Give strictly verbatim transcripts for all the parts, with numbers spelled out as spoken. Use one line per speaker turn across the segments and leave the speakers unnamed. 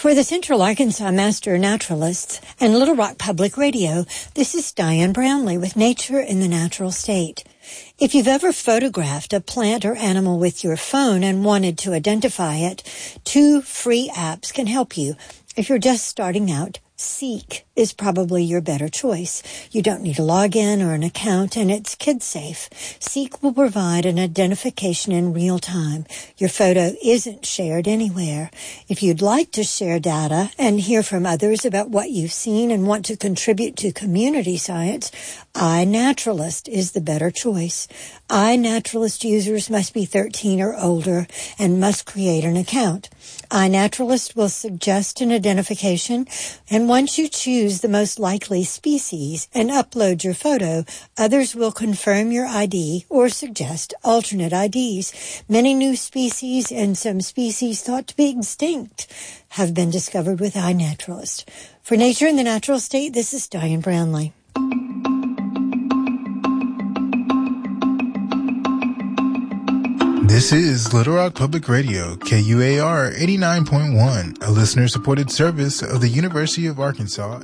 For the Central Arkansas Master Naturalists and Little Rock Public Radio, this is Diane Brownlee with Nature in the Natural State. If you've ever photographed a plant or animal with your phone and wanted to identify it, two free apps can help you. If you're just starting out, Seek is probably your better choice. You don't need a login or an account, and it's kid-safe. Seek will provide an identification in real time. Your photo isn't shared anywhere. If you'd like to share data and hear from others about what you've seen and want to contribute to community science, iNaturalist is the better choice. iNaturalist users must be thirteen or older and must create an account. iNaturalist will suggest an identification, and once you choose the most likely species and upload your photo, others will confirm your I D or suggest alternate I Ds. Many new species and some species thought to be extinct have been discovered with iNaturalist. For Nature in the Natural State, this is Diane Brownlee.
This is Little Rock Public Radio, K U A R eighty-nine point one, a listener-supported service of the University of Arkansas.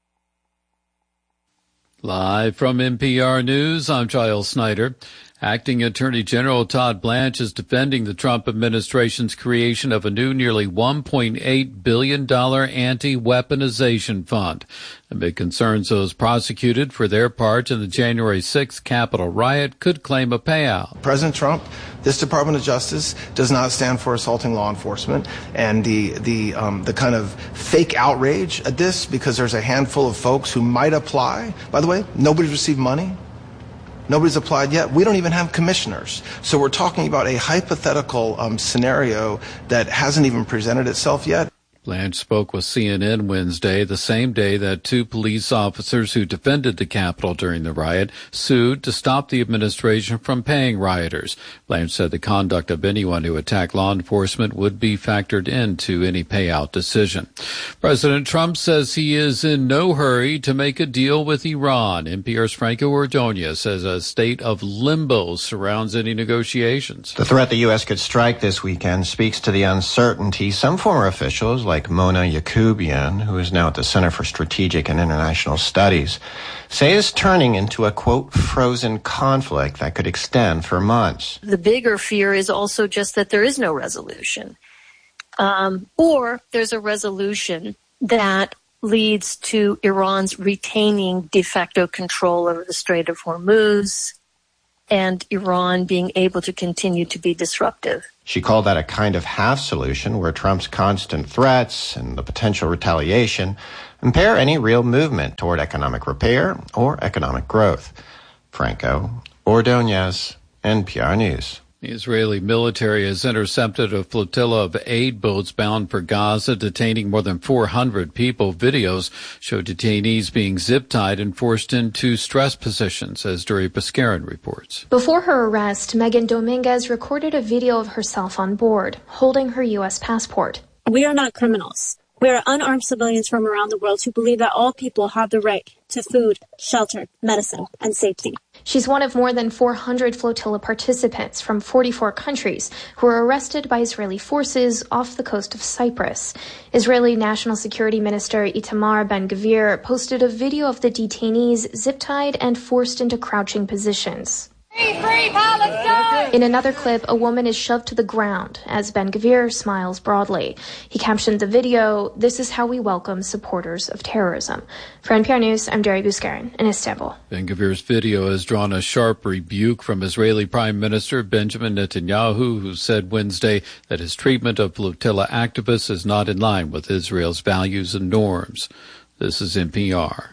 Live from N P R News, I'm Giles Snyder. Acting Attorney General Todd Blanche is defending the Trump administration's creation of a new nearly one point eight billion dollars anti-weaponization fund, amid concerns those prosecuted for their part in the January sixth Capitol riot could claim a payout.
President Trump, this Department of Justice does not stand for assaulting law enforcement, and the the um, the kind of fake outrage at this, because there's a handful of folks who might apply. By the way, nobody's received money. Nobody's applied yet. We don't even have commissioners. So we're talking about a hypothetical um, scenario that hasn't even presented itself yet.
Blanche spoke with C N N Wednesday, the same day that two police officers who defended the Capitol during the riot sued to stop the administration from paying rioters. Blanche said the conduct of anyone who attacked law enforcement would be factored into any payout decision. President Trump says he is in no hurry to make a deal with Iran. N P R's Franco Ordonez says a state of limbo surrounds any negotiations.
The threat the U S could strike this weekend speaks to the uncertainty some former officials, like Mona Yacoubian, who is now at the Center for Strategic and International Studies, say is turning into a, quote, frozen conflict that could extend for months.
The bigger fear is also just that there is no resolution. Um, or there's a resolution that leads to Iran's retaining de facto control over the Strait of Hormuz and Iran being able to continue to be disruptive.
She called that a kind of half solution where Trump's constant threats and the potential retaliation impair any real movement toward economic repair or economic growth. Franco Ordonez, N P R News.
The Israeli military has intercepted a flotilla of aid boats bound for Gaza, detaining more than four hundred people. Videos show detainees being zip-tied and forced into stress positions, as Duri Pascarin reports.
Before her arrest, Megan Dominguez recorded a video of herself on board, holding her U S passport.
We are not criminals. We are unarmed civilians from around the world who believe that all people have the right to food, shelter, medicine, and safety.
She's one of more than four hundred flotilla participants from forty-four countries who were arrested by Israeli forces off the coast of Cyprus. Israeli National Security Minister Itamar Ben-Gvir posted a video of the detainees zip-tied and forced into crouching positions.
Free, free Palestine!
In another clip, a woman is shoved to the ground as Ben-Gvir smiles broadly. He captioned the video, "This is how we welcome supporters of terrorism." For N P R News, I'm Deri Buscarin in Istanbul.
Ben-Gvir's video has drawn a sharp rebuke from Israeli Prime Minister Benjamin Netanyahu, who said Wednesday that his treatment of flotilla activists is not in line with Israel's values and norms. This is N P R.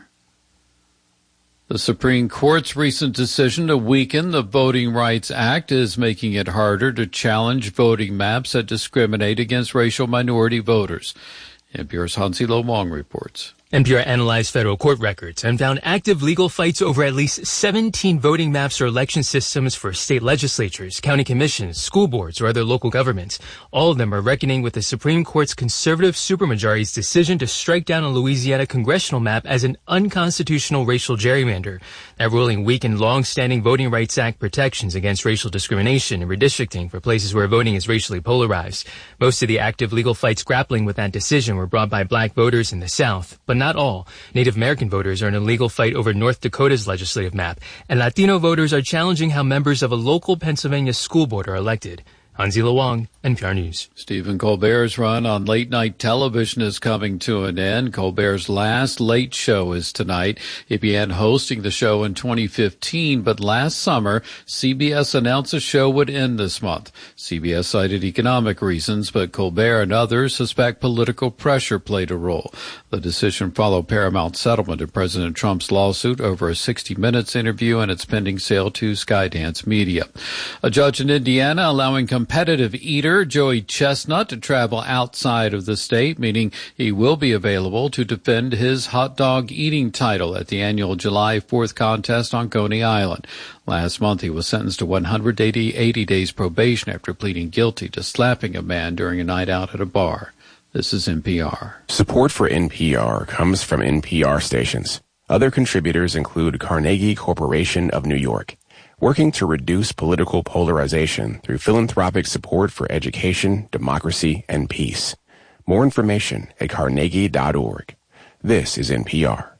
The Supreme Court's recent decision to weaken the Voting Rights Act is making it harder to challenge voting maps that discriminate against racial minority voters. N P R's Hansi Lo Wong reports.
N P R analyzed federal court records and found active legal fights over at least seventeen voting maps or election systems for state legislatures, county commissions, school boards, or other local governments. All of them are reckoning with the Supreme Court's conservative supermajority's decision to strike down a Louisiana congressional map as an unconstitutional racial gerrymander. That ruling weakened long-standing Voting Rights Act protections against racial discrimination and redistricting for places where voting is racially polarized. Most of the active legal fights grappling with that decision were brought by black voters in the South, but not all. Native American voters are in a legal fight over North Dakota's legislative map, and Latino voters are challenging how members of a local Pennsylvania school board are elected. Hanzila Wong, N P R News.
Stephen Colbert's run on late-night television is coming to an end. Colbert's last late show is tonight. He began hosting the show in twenty fifteen, but last summer, C B S announced the show would end this month. C B S cited economic reasons, but Colbert and others suspect political pressure played a role. The decision followed Paramount's settlement of President Trump's lawsuit over a sixty minutes interview and its pending sale to Skydance Media. A judge in Indiana allowing competitive eater Joey Chestnut to travel outside of the state, meaning he will be available to defend his hot dog eating title at the annual July fourth contest on Coney Island. Last month, he was sentenced to one hundred eighty, eighty days probation after pleading guilty to slapping a man during a night out at a bar. This is N P R.
Support for N P R comes from N P R stations. Other contributors include Carnegie Corporation of New York, working to reduce political polarization through philanthropic support for education, democracy, and peace. More information at carnegie dot org. This is N P R.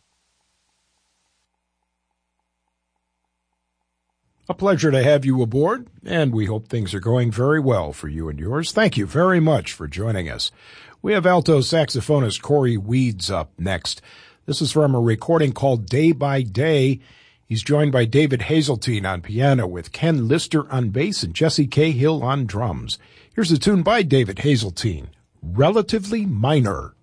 A pleasure to have you aboard, and we hope things are going very well for you and yours. Thank you very much for joining us. We have alto saxophonist Corey Weeds up next. This is from a recording called Day by Day. He's joined by David Hazeltine on piano with Ken Lister on bass and Jesse Cahill on drums. Here's a tune by David Hazeltine, Relatively Minor.